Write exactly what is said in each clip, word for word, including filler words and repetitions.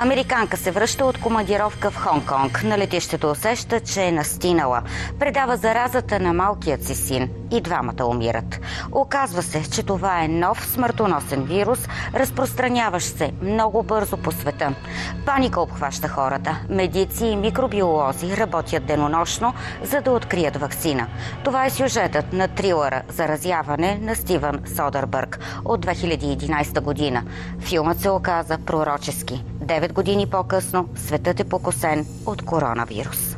Американка се връща от командировка в Хонг-Конг. На летището усеща, че е настинала. Предава заразата на малкият си син. И двамата умират. Оказва се, че това е нов смъртоносен вирус, разпространяващ се много бързо по света. Паника обхваща хората. Медици и микробиолози работят денонощно, за да открият ваксина. Това е сюжетът на трилъра "Заразяване" на Стивън Содърбърг от две хиляди и единадесета година. Филмът се оказа пророчески. Девет години по-късно светът е покосен от коронавирус.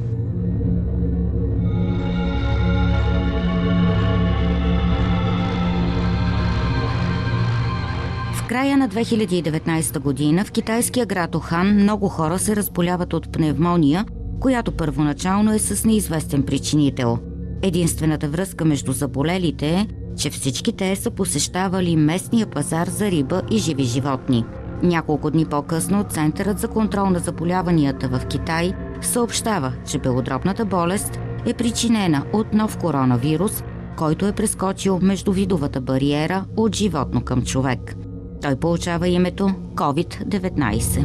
В края на две хиляди и деветнадесета година в китайския град Ухан много хора се разболяват от пневмония, която първоначално е с неизвестен причинител. Единствената връзка между заболелите е, че всички те са посещавали местния пазар за риба и живи животни. Няколко дни по-късно Центърът за контрол на заболяванията в Китай съобщава, че белодробната болест е причинена от нов коронавирус, който е прескочил междувидовата бариера от животно към човек. Той получава името ковид деветнадесет.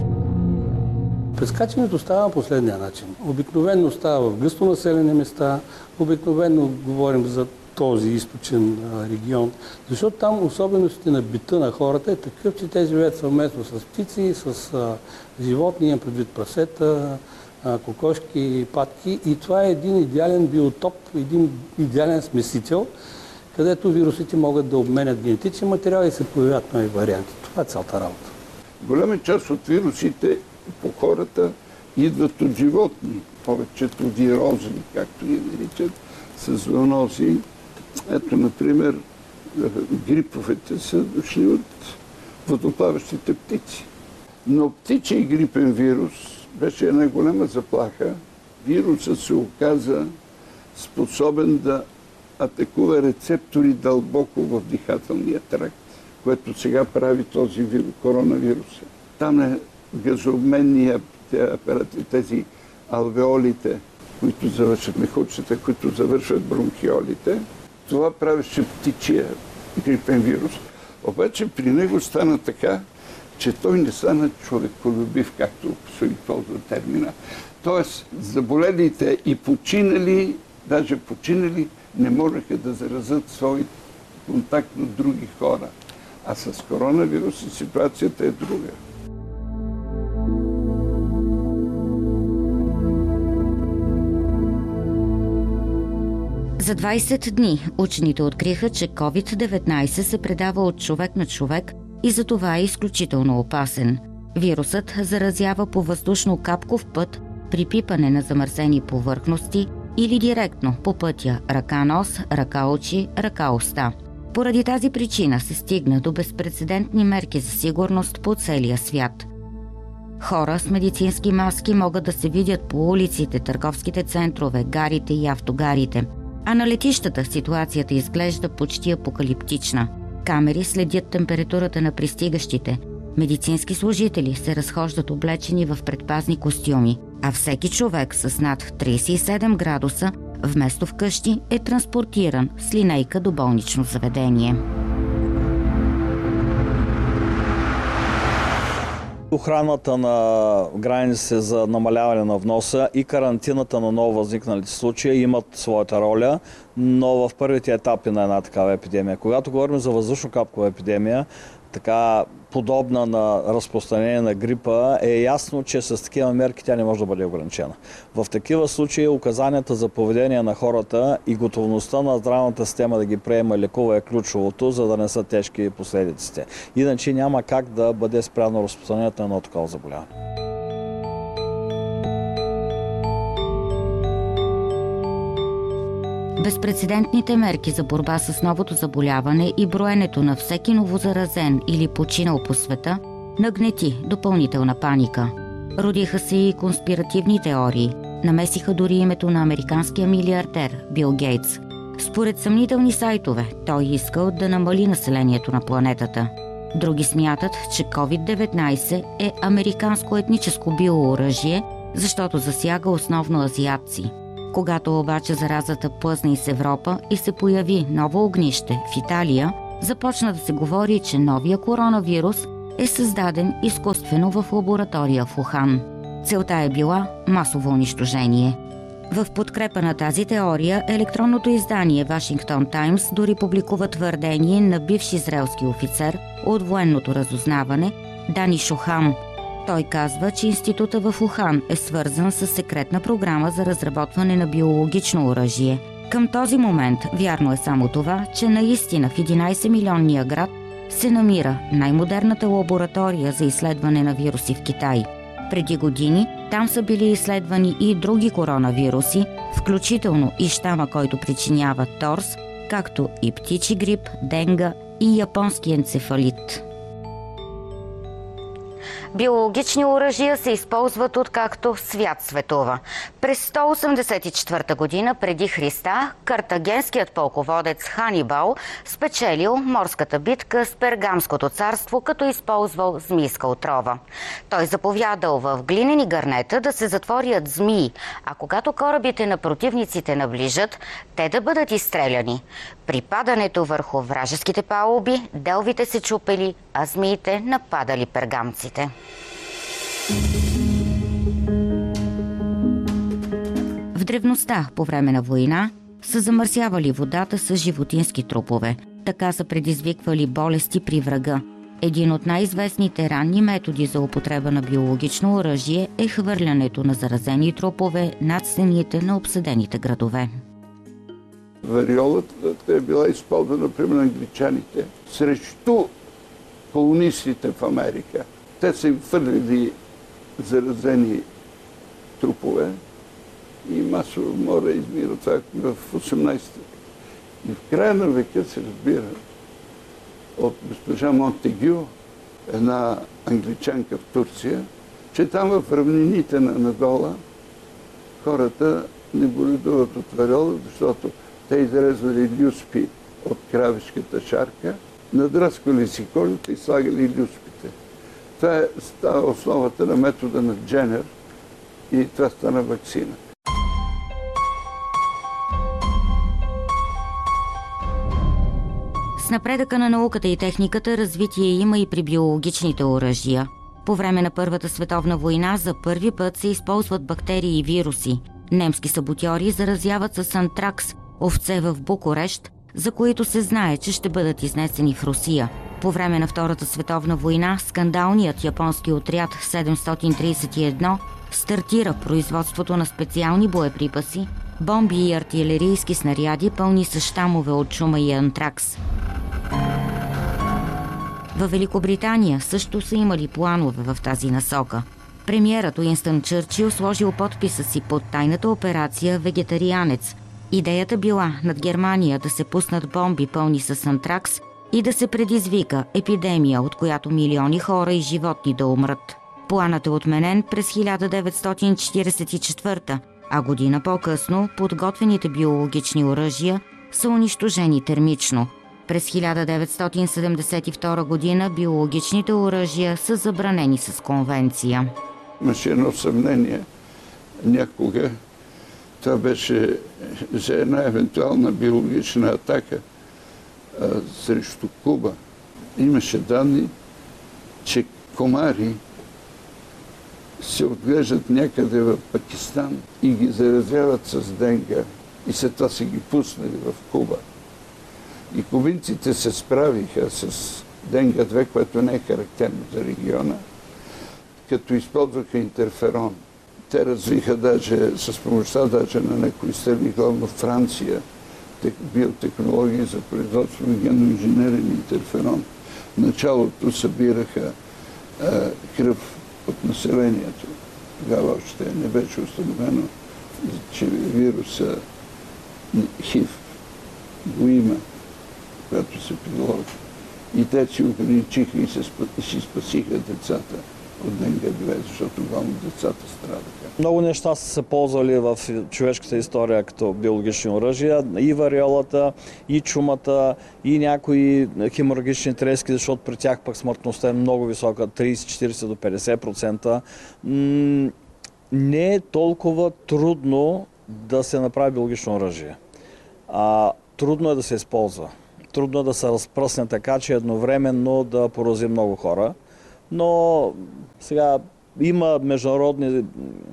Прескачането става последния начин. Обикновено става в гъстонаселени места, обикновено говорим за този източен регион, защото там особеностите на бита на хората е такъв, че те живеят съвместно с птици, с а, животни, имам предвид прасета, а, кокошки, патки, и това е един идеален биотоп, един идеален смесител, където вирусите могат да обменят генетични материали и се появяват нови варианти. Това е цялата работа. Голяма част от вирусите по хората идват от животни, повечето вирози, както ги наричат, с зоонози. Ето, например, гриповете са дошли от водоплаващите птици. Но птичий грипен вирус беше една голяма заплаха. Вирусът се оказа способен да атакува рецептори дълбоко в дихателния тракт, което сега прави този вирус, коронавирус. Там е газообменния апарати, тези алвеолите, които завършват мехурчета, които завършват бронхиолите. Това правеше птичия грипен вирус. Обаче при него стана така, че той не стана човеколюбив, както се използва термина. Тоест, заболелите и починали, даже починали, не можеха да заразят свой контакт от други хора. А с коронавируса ситуацията е друга. За двадесет дни учените откриха, че ковид деветнадесет се предава от човек на човек и затова е изключително опасен. Вирусът заразява по въздушно-капков път при пипане на замърсени повърхности или директно по пътя ръка-нос, ръка-очи, ръка-уста. Поради тази причина се стигна до безпрецедентни мерки за сигурност по целия свят. Хора с медицински маски могат да се видят по улиците, търговските центрове, гарите и автогарите. А на летищата ситуацията изглежда почти апокалиптична. Камери следят температурата на пристигащите. Медицински служители се разхождат облечени в предпазни костюми, а всеки човек с над тридесет и седем градуса вместо вкъщи е транспортиран с линейка до болнично заведение. Охраната на границите за намаляване на вноса и карантината на ново възникналите случаи имат своята роля, но в първите етапи на една такава епидемия. Когато говорим за въздушно-капкова епидемия, така подобна на разпространение на грипа, е ясно, че с такива мерки тя не може да бъде ограничена. В такива случаи указанията за поведение на хората и готовността на здравната система да ги приема и лекува е ключовото, за да не са тежки последиците. Иначе няма как да бъде спряно разпространението на едно такова заболяване. Безпрецедентните мерки за борба с новото заболяване и броенето на всеки новозаразен или починал по света нагнети допълнителна паника. Родиха се и конспиративни теории. Намесиха дори името на американския милиардер Бил Гейтс. Според съмнителни сайтове, той искал да намали населението на планетата. Други смятат, че ковид деветнадесет е американско етническо биооръжие, защото засяга основно азиатци. Когато обаче заразата плъзна из Европа и се появи ново огнище в Италия, започна да се говори, че новия коронавирус е създаден изкуствено в лаборатория в Ухан. Целта е била масово унищожение. В подкрепа на тази теория електронното издание Вашингтон Таймс дори публикува твърдение на бивш израелски офицер от военното разузнаване Дани Шохам. Той казва, че института в Ухан е свързан с секретна програма за разработване на биологично оръжие. Към този момент вярно е само това, че наистина в единайсет милионния град се намира най-модерната лаборатория за изследване на вируси в Китай. Преди години там са били изследвани и други коронавируси, включително и щама, който причинява торс, както и птичи грип, денга и японски енцефалит. Биологични оръжия се използват откакто свят светува. През сто осемдесет и четвърта година преди Христа картагенският полководец Ханибал спечелил морската битка с Пергамското царство, като използвал змийска отрова. Той заповядал в глинени гърнета да се затворят змии, а когато корабите на противниците наближат, те да бъдат изстреляни. При падането върху вражеските палуби делвите се чупели, а змиите нападали пергамците. В древността, по време на война, са замърсявали водата с животински трупове. Така са предизвиквали болести при врага. Един от най-известните ранни методи за употреба на биологично оръжие е хвърлянето на заразени трупове над стените на обсъдените градове. Вариолата е била използвана, например, на англичаните срещу колонистите в Америка. Те са им хвърлили заразени трупове и масово море измира това в осемнайсети век. И в края на века се разбира от госпожа Монтегю, една англичанка в Турция, че там в равнините на Анадола хората не боледуват от вариола, защото те изрезвали люспи от кравешката шарка, надрасквали си кожата и слагали люспите. Това става основата на метода на Дженер и това стана ваксина. С напредъка на науката и техниката развитие има и при биологичните оръжия. По време на Първата световна война за първи път се използват бактерии и вируси. Немски саботьори заразяват с антракс овце в Букурещ, за които се знае, че ще бъдат изнесени в Русия. По време на Втората световна война скандалният японски отряд седемстотин трийсет и едно стартира производството на специални боеприпаси, бомби и артилерийски снаряди, пълни с щамове от чума и антракс. Във Великобритания също са имали планове в тази насока. Премиерът Уинстън Чърчил сложил подписа си под тайната операция «Вегетарианец». Идеята била над Германия да се пуснат бомби пълни с антракс и да се предизвика епидемия, от която милиони хора и животни да умрат. Планът е отменен през хиляда деветстотин четирийсет и четвърта, а година по-късно подготвените биологични оръжия са унищожени термично. През хиляда деветстотин седемдесет и втора година биологичните оръжия са забранени с конвенция. Имаше едно съмнение някога. Това беше за една евентуална биологична атака а, срещу Куба. Имаше данни, че комари се отглеждат някъде в Пакистан и ги заразяват с денга и след това са ги пуснали в Куба. И кубинците се справиха с денга две, което не е характерно за региона, като използваха интерферон. Те развиха даже, с помощта даже на някои страни, главно Франция, биотехнологии за производство на генноинженерен интерферон. В началото събираха а, кръв от населението. Тогава още не беше установено, че вируса ХИВ го има, която се приложи. И те си ограничиха и си спасиха децата от денга две, защото главно децата страдаха. Много неща са се ползвали в човешката история като биологични оръжия. И вариолата, и чумата, и някои хеморагични трески, защото при тях пък смъртността е много висока, трийсет, четирийсет до петдесет процента. Не е толкова трудно да се направи биологично оръжие. А, трудно е да се използва. Трудно е да се разпръсне така, че едновременно да порази много хора. но сега има международни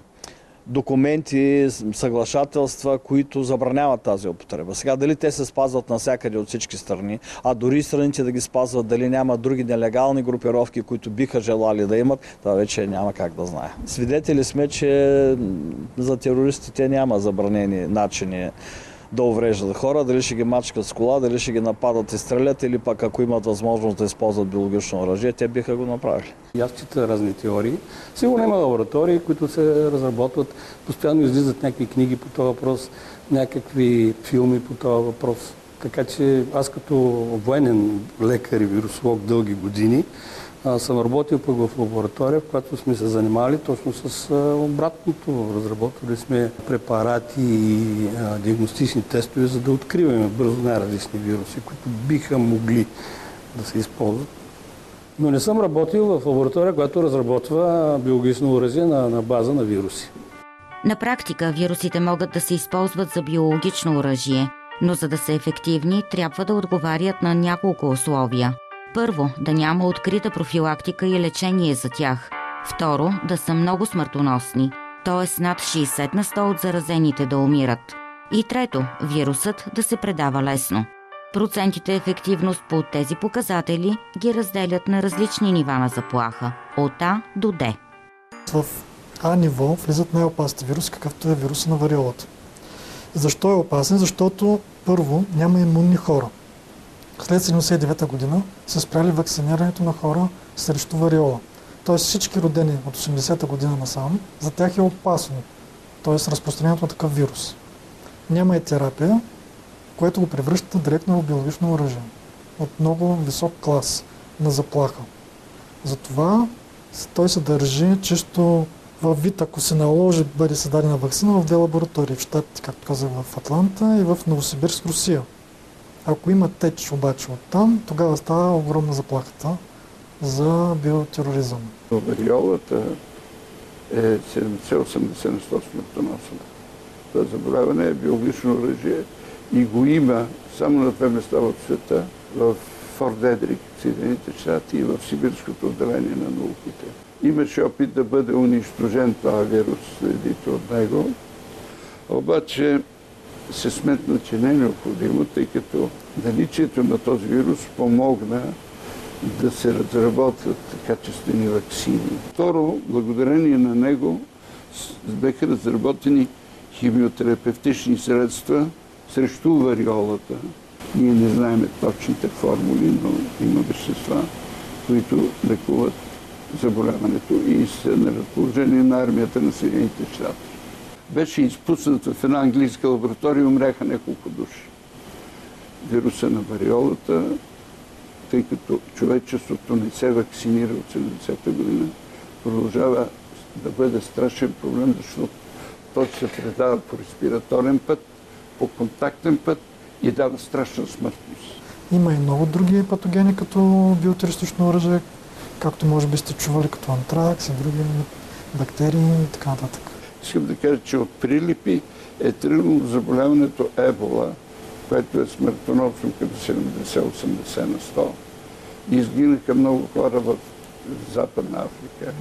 документи, съглашателства, които забраняват тази употреба. Сега дали те се спазват навсякъде от всички страни, а дори страните да ги спазват, дали няма други нелегални групировки, които биха желали да имат, това вече няма как да знае. Свидетели сме, че за терористите няма забранени начини да увреждат хора, дали ще ги мачкат с кола, дали ще ги нападат и стрелят, или пък ако имат възможност да използват биологично оръжие, те биха го направили. И аз чета разни теории. Сигурно има лаборатории, които се разработват, постоянно излизат някакви книги по този въпрос, някакви филми по този въпрос. Така че аз като военен лекар и вирусолог дълги години съм работил пък в лаборатория, в която сме се занимавали точно с обратното. Разработвали сме препарати и диагностични тестове, за да откриваме бързо най-различни вируси, които биха могли да се използват. Но не съм работил в лаборатория, която разработва биологично оръжие на, на база на вируси. На практика вирусите могат да се използват за биологично оръжие, но за да са ефективни, трябва да отговарят на няколко условия. Първо, да няма открита профилактика и лечение за тях. Второ, да са много смъртоносни, т.е. над шейсет на сто от заразените да умират. И трето, вирусът да се предава лесно. Процентите ефективност по тези показатели ги разделят на различни нива на заплаха – от А до Д. В А ниво влизат най-опасните вируси, какъвто е вируса на вариолата. Защо е опасен? Защото първо няма имунни хора. След седемдесет и девета година са спряли вакцинирането на хора срещу вариола. Тоест всички родени от осемдесета година насам, за тях е опасно. Тоест разпространението на такъв вирус. Няма и терапия, което го превръща директно в биологично оръжие. От много висок клас на заплаха. Затова той се държи чисто във вид, ако се наложи, бъде създадена вакцина в две лаборатории, в щатите, както казах, в Атланта и в Новосибирск, Русия. Ако има теч обаче оттам, тогава става огромна заплахата за биотероризъм. Вариолата е седемдесет-осемдесет на сто смъртоносна. Това заболяване е биологично оръжие и го има само на две места в света, в Форт Дедрик, Съединените щати и в Сибирското отделение на науките. Имаше опит да бъде унищожен това вирус, следите от него, обаче се сметна, че не е необходимо, тъй като наличието на този вирус помогна да се разработват качествени ваксини. Второ, благодарение на него бяха разработени химиотерапевтични средства срещу вариолата. Ние не знаем точните формули, но има вещества, които лекуват заболяването и са на разположение на армията на Съединените щати. Беше изпуснат в една английска лаборатория и умряха няколко души. Вируса на вариолата, тъй като човечеството не се вакцинира от седемдесета година, продължава да бъде страшен проблем, защото той се предава по респираторен път, по контактен път и дава страшна смъртност. Има и много други патогени, като биотерористично оръжие, както може би сте чували, като антракс и други бактерии и така нататък. Искам да кажа, че от прилипи е тръгнало заболяването ебола, което е смъртоносно като седемдесет-осемдесет на сто. И изгинаха много хора в Западна Африка.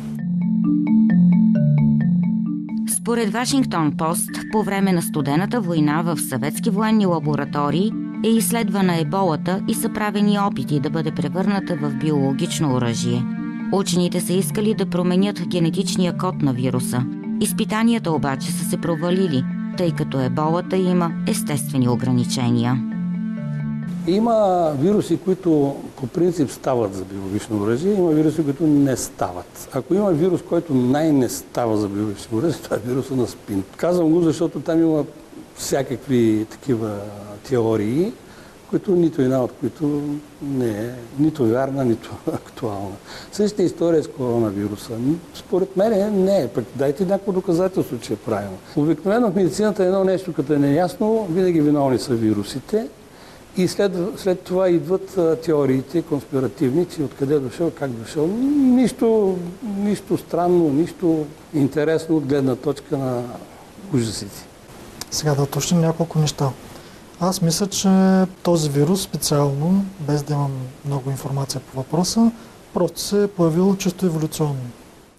Според Вашингтон Пост, по време на студената война в съветски военни лаборатории е изследвана еболата и са правени опити да бъде превърната в биологично оръжие. Учените са искали да променят генетичния код на вируса. Изпитанията обаче са се провалили, тъй като еболата има естествени ограничения. Има вируси, които по принцип стават за биологично оръжие, има вируси, които не стават. Ако има вирус, който най-не става за биологично оръжие, това е вируса на СПИН. Казвам го, защото там има всякакви такива теории, които нито една от които не е нито вярна, нито актуална. Същата история с коронавируса. Според мен не е. Пък дайте някакво доказателство, че е правилно. Обикновено в медицината е едно нещо, като е неясно, винаги виновни са вирусите. И след, след това идват а, теориите конспиративни, че откъде е дошъл, как дошъл. Нищо, нищо странно, нищо интересно от гледна точка на ужасите. Сега да уточним няколко неща. Аз мисля, че този вирус специално, без да имам много информация по въпроса, Просто се е появил чисто еволюционно.